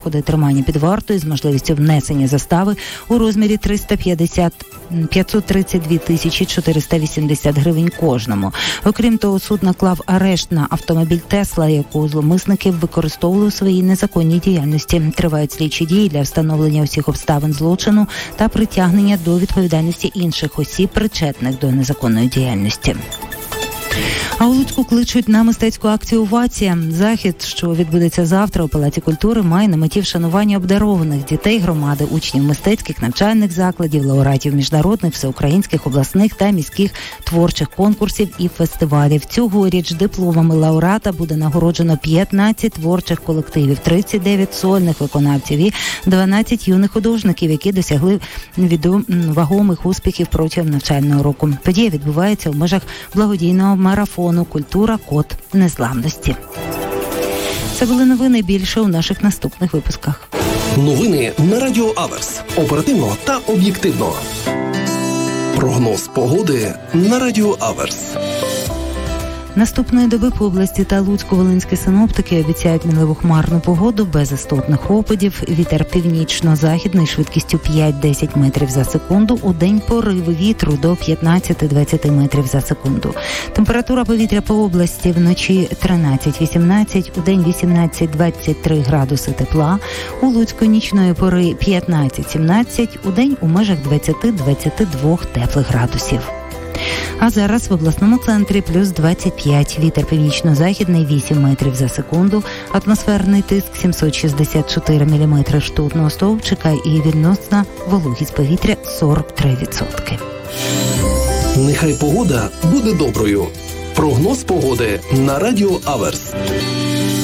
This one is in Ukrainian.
тримання під вартою з можливістю внесення застави у розмірі 532 тисячі 480 гривень кожному. Окрім того, суд наклав арешт на автомобіль Тесла, яку зловмисники використовували у своїй незаконній діяльності. Тривають слідчі дії для встановлення усіх обставин злочину та притягнення до відповідальності інших осіб, причетних до незаконної діяльності. А у Луцьку кличуть на мистецьку акцію «Овація». Захід, що відбудеться завтра у Палаці культури, має на меті вшанування обдарованих дітей громади, учнів мистецьких навчальних закладів, лауреатів міжнародних, всеукраїнських, обласних та міських творчих конкурсів і фестивалів. Цьогоріч дипломами лауреата буде нагороджено 15 творчих колективів, 39 сольних виконавців і 12 юних художників, які досягли вагомих успіхів протягом навчального року. Подія відбувається в межах благодійного марафону «Культура. Код незламності». Це були новини, більше у наших наступних випусках. Новини на Радіо Аверс. Оперативно та об'єктивно. Прогноз погоди на Радіо Аверс. Наступної доби по області та Луцько-Волинські синоптики обіцяють мінливу хмарну погоду без істотних опадів. Вітер північно-західний швидкістю 5-10 метрів за секунду. У день пориви вітру до 15-20 метрів за секунду. Температура повітря по області вночі 13-18, у день 18-23 градуси тепла. У Луцьку нічної пори 15-17, у день у межах 20-22 теплих градусів. А зараз в обласному центрі плюс 25, вітер північно-західний 8 метрів за секунду, атмосферний тиск 764 мм ртутного стовпчика і відносна вологість повітря 43%. Нехай погода буде доброю. Прогноз погоди на Радіо Аверс.